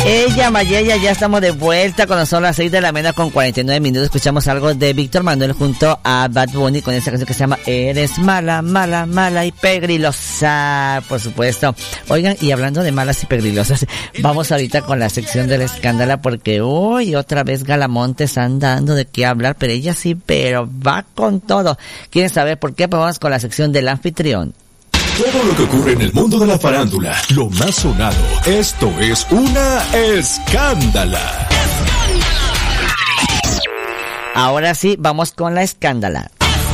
Ella, Mayella, ya estamos de vuelta cuando son las 6 de la mañana con 49 minutos. Escuchamos algo de Víctor Manuel junto a Bad Bunny con esta canción que se llama Eres mala, mala, mala y pegrilosa, por supuesto. Oigan, y hablando de malas y pegrilosas, vamos ahorita con la sección del escándalo porque hoy otra vez Galamontes anda dando de qué hablar, pero ella sí, pero va con todo. ¿Quieren saber por qué? Pues vamos con la sección del anfitrión. Todo lo que ocurre en el mundo de la farándula, lo más sonado, esto es una escándala. Ahora sí, vamos con la escándala.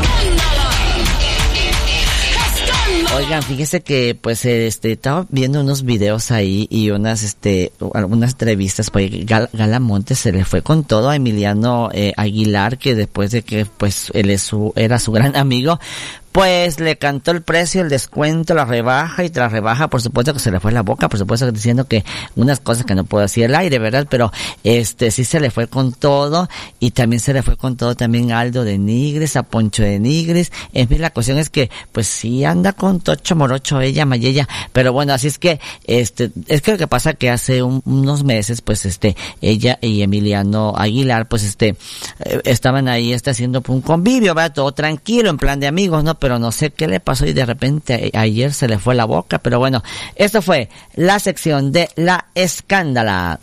Oigan, fíjese que pues estaba viendo unos videos ahí y unas algunas entrevistas, pues Galamontes se le fue con todo a Emiliano Aguilar, que después de que pues él era su gran amigo, pues le cantó el precio, el descuento, la rebaja, y tras rebaja, por supuesto que se le fue la boca, por supuesto diciendo que unas cosas que no puedo decir al aire, ¿verdad? Pero sí se le fue con todo, y también se le fue con todo también a Aldo de Nigris, a Poncho de Nigris. En fin, la cuestión es que pues sí anda con tocho morocho ella, Mayella, pero bueno, así es que es que lo que pasa que hace unos meses pues ella y Emiliano Aguilar pues estaban ahí haciendo un convivio, ¿verdad? Todo tranquilo, en plan de amigos, ¿no? Pero no sé qué le pasó y de repente ayer se le fue la boca, pero bueno, esto fue la sección de la escándala.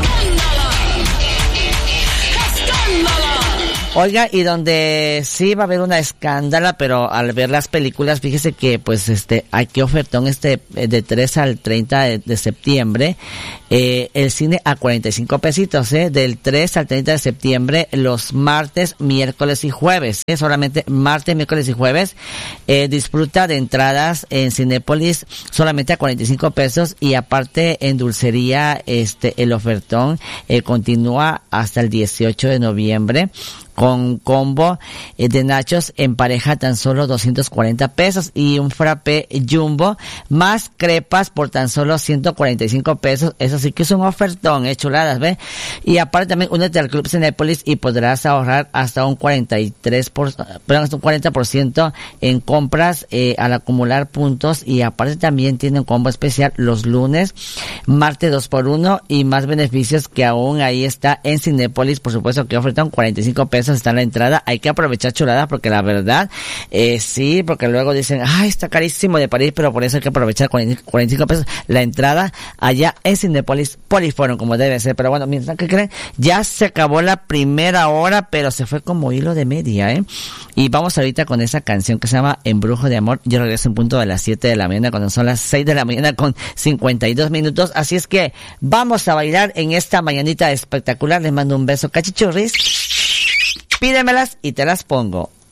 Oiga, y donde sí va a haber una escándala, pero al ver las películas, fíjese que pues aquí ofertón de 3 al 30 de septiembre, el cine a 45 pesitos, del 3 al 30 de septiembre, los martes, miércoles y jueves, solamente martes, miércoles y jueves, disfruta de entradas en Cinépolis solamente a 45 pesos, y aparte en dulcería, el ofertón, continúa hasta el 18 de noviembre, con combo de nachos en pareja tan solo 240 pesos y un frappé jumbo más crepas por tan solo 145 pesos. Eso sí que es un ofertón, chuladas, ¿ves? Y aparte también únete al Club Cinépolis y podrás ahorrar hasta un 40% en compras al acumular puntos, y aparte también tiene un combo especial los lunes, martes 2x1 y más beneficios que aún ahí está en Cinépolis. Por supuesto que ofertan 45 pesos, está en la entrada. Hay que aprovechar, chulada, porque la verdad, sí, porque luego dicen, ay, está carísimo de París, pero por eso hay que aprovechar 45 pesos la entrada allá en Cinépolis Poliforum, como debe ser. Pero bueno, miren, ¿qué creen? Ya se acabó la primera hora, pero se fue como hilo de media, Y vamos ahorita con esa canción que se llama Embrujo de Amor. Yo regreso en punto de las 7 de la mañana, cuando son las 6 de la mañana con 52 minutos. Así es que vamos a bailar en esta mañanita espectacular. Les mando un beso, cachichurris. Pídemelas y te las pongo.